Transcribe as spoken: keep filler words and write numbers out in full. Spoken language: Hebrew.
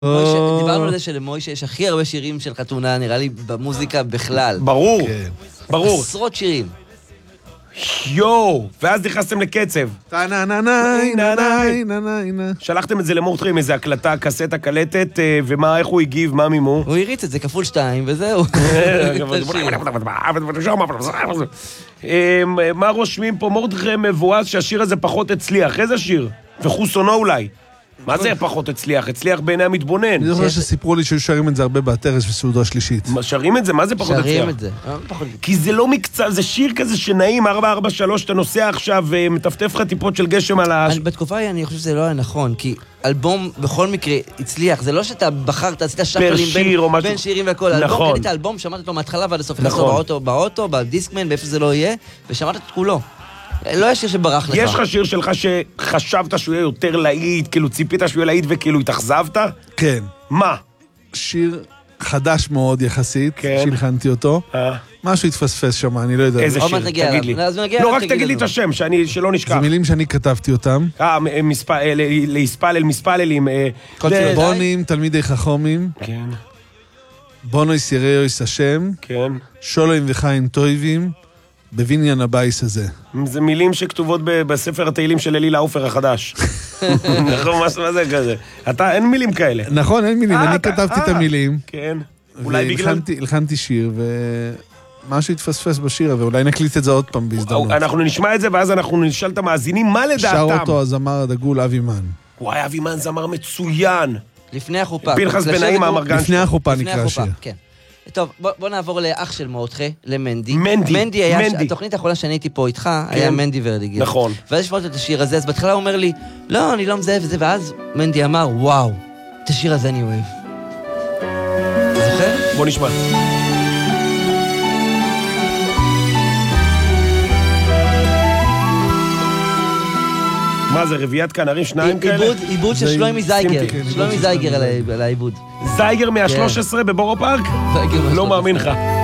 דיברנו על זה שלמוישה יש הכי הרבה שירים של חתונה, נראה לי, במוזיקה בכלל. ברור, ברור. עשרות שירים. יואו, ואז נכנסתם לקצב. שלחתם את זה למורטרי עם איזה הקלטה, קסטה, קלטת, ומה, איך הוא הגיב, מה מימו? הוא הריץ את זה כפול שתיים, וזהו. מה רושמים פה? מורטרי מבואס שהשיר הזה פחות הצליח. איזה שיר? וחוסונו אולי. מה זה פחות הצליח? הצליח בעיני המתבונן. אני זוכר שסיפרו לי ששרים את זה הרבה באתרס וסעודה שלישית. שרים את זה? מה זה פחות הצליח? שרים את זה. כי זה לא מקצר, זה שיר כזה שנעים, ארבע ארבע שלוש, אתה נוסע עכשיו ומטפטף לך טיפות של גשם על ה... בתקופה ההיא אני חושב שזה לא היה נכון, כי אלבום בכל מקרה הצליח, זה לא שאתה בחרת, עשית שקלים בין שירים והכל, אלבום, קנית אלבום, שמעת אותו מההתחלה ועד הסוף, באוטו, באוטו, בדיסקמן, באיפה זה לא יהיה, ושמעת את כולו. לא יש שיר שברח לך. יש לך שיר שלך שחשבת שהוא יהיה יותר להיט, כאילו ציפית שהוא יהיה להיט וכאילו התאכזבת? כן. מה? שיר חדש מאוד יחסית, שהלחנתי אותו. משהו התפספס שם, אני לא יודע. איזה שיר? תגיד לי. לא, רק תגיד לי את השם, שלא נשכח. זה מילים שאני כתבתי אותם. אה, להספלל, מספללים. בונים, תלמידי חכומים. כן. בונו יסיריוס השם. כן. שולוים וחיים טויבים. בבניין הבייס הזה. זה מילים שכתובות בספר התהילים של אלילה עופר החדש. נכון, מה זה כזה? אתה, אין מילים כאלה. נכון, אין מילים, אני כתבתי את המילים. כן. אולי בגלל... הלחנתי שיר, ומשהו התפספס בשיר, ואולי נקליט את זה עוד פעם בהזדמנות. אנחנו נשמע את זה, ואז אנחנו נשאל את המאזינים, מה לדעתם? שר אותו הזמר הדגול אבי מן. וואי, אבי מן זמר מצוין. לפני החופה. פנחס בנעים האמרגן. לפני החופה נקרא השיר. כן. טוב, בוא, בוא נעבור לאח של מורטחה, למנדי. מנדי, מנדי היה, מנדי. התוכנית האחרונה שאני הייתי פה איתך, כן. היה מנדי ורדיגר. נכון. ואז שמעתי את השיר הזה, אז בהתחלה הוא אומר לי, לא, אני לא מזהב וזה, ואז מנדי אמר, וואו, את השיר הזה אני אוהב. זוכר? בוא נשמע. מה זה, רביעת כנרים, שניים כאלה? עיבוד של שלומי זייגר, שלומי זייגר על העיבוד. זייגר מה-שלוש עשרה בבורו פארק? לא מאמין לך.